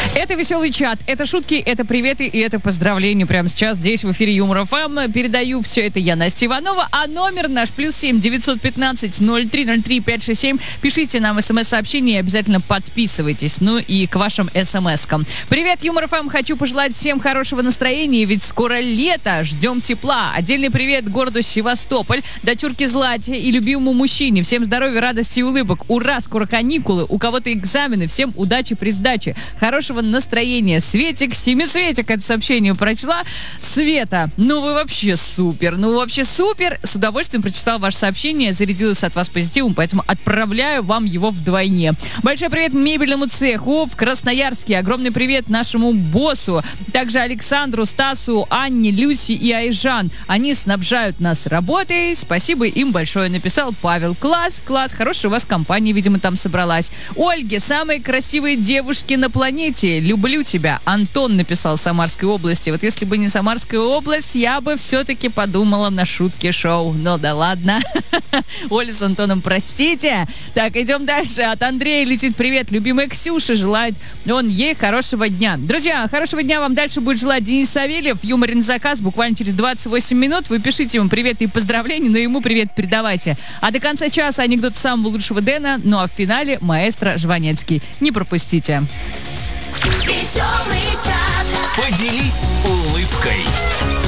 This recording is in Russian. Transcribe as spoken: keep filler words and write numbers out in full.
Это веселый чат, это шутки, это приветы и это поздравления. Прямо сейчас здесь в эфире Юмор ФМ. Передаю все это я, Настя Иванова. А номер наш плюс семь девятьсот пятнадцать ноль три ноль три пять шесть семь. Пишите нам смс-сообщения и обязательно подписывайтесь. Ну и к вашим смс-кам. Привет, Юмор ФМ. Хочу пожелать всем хорошего настроения, ведь скоро лето. Ждем тепла. Отдельный привет городу Севастополь, дочурке Злате и любимому мужчине. Всем здоровья, радости и улыбок. Ура, скоро каникулы. У кого-то экзамены. Всем удачи при сдаче. Хорошего настроения. Светик, семицветик это сообщение прочла. Света, ну вы вообще супер. Ну вообще супер. С удовольствием прочитала ваше сообщение. Зарядилась от вас позитивом, поэтому отправляю вам его вдвойне. Большой привет мебельному цеху в Красноярске. Огромный привет нашему боссу. Также Александру, Стасу, Анне, Люси и Айжан. Они снабжают нас работой. Спасибо им большое. Написал Павел. Класс, класс. Хорошая у вас компания, видимо, там собралась. Ольге, самые красивые девушки на планете. Люблю тебя. Антон написал с Самарской области. Вот если бы не Самарская область, я бы все-таки подумала на шутки шоу. Ну да ладно. Оля с Антоном, простите. Так, идем дальше. От Андрея летит привет. Любимая Ксюша желает он ей хорошего дня. Друзья, хорошего дня вам дальше будет желать Денис Савельев. Юмор на заказ. Буквально через двадцать восемь минут вы пишите ему привет и поздравления, но ему привет передавайте. А до конца часа анекдот самого лучшего Дэна. Ну а в финале маэстро Жванецкий. Не пропустите. Веселый чат. Поделись улыбкой.